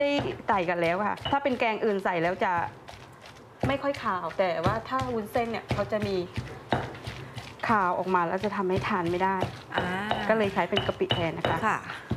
ได้ใส่กันแล้วค่ะถ้าเป็นแกงอื่นใส่แล้วจะไม่ค่อยขาวแต่ว่าถ้าวุ้นเส้นเนี่ยเขาจะมีขาวออกมาแล้วจะทำให้ทานไม่ได้ก็เลยใช้เป็นกะปิแทนนะคะค่ะ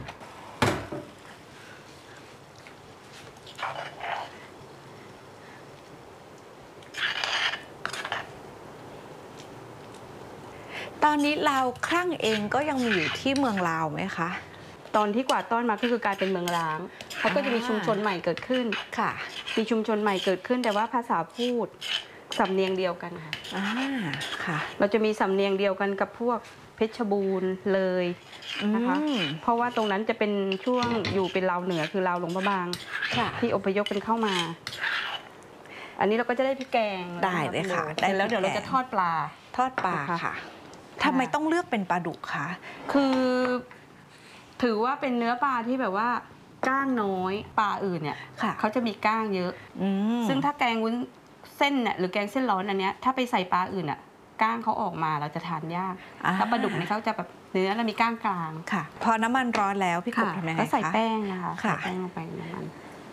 ตอนนี้ลาวคลั่งเองก็ยังมีอยู่ที่เมืองลาวไหมคะตอนที่กวาดต้อนมาก็คือกลายเป็นเมืองร้างเขาก็จะมีชุมชนใหม่เกิดขึ้นค่ะมีชุมชนใหม่เกิดขึ้นแต่ว่าภาษาพูดสำเนียงเดียวกันค่ะค่ะเราจะมีสำเนียงเดียวกันกับพวกเพชรบูรณ์เลยนะคะเพราะว่าตรงนั้นจะเป็นช่วงอยู่เป็นลาวเหนือคือลาวหลวงพระบางที่อพยพกันเข้ามาอันนี้เราก็จะได้พริกแกงได้เลยค่ะได้แล้วเดี๋ยวเราจะทอดปลาค่ะทำไมต้องเลือกเป็นปลาดุกคะคือถือว่าเป็นเนื้อปลาที่แบบว่าก้างน้อยปลาอื่นเนี่ยเขาจะมีก้างเยอะซึ่งถ้าแกงวุ้นเส้นเนี่ยหรือแกงเส้นร้อนอันเนี้ยถ้าไปใส่ปลาอื่นอ่ะก้างเขาออกมาเราจะทานยากถ้าปลาดุกเนี่ยเขาจะแบบเนื้อแล้วมีก้างกลางค่ะพอน้ำมันร้อนแล้วพี่กบทำยังไงคะก็ใส่แป้งนะคะใส่แป้งลงไปในน้ำมัน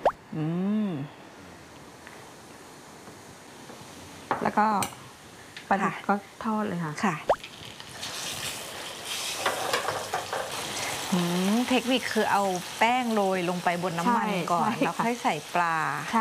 แล้วก็ปลาดุกก็ทอดเลยค่ะเทคนิคคือเอาแป้งโรยลงไปบนน้ำมันก่อนแล้วค่อยใส่ปลา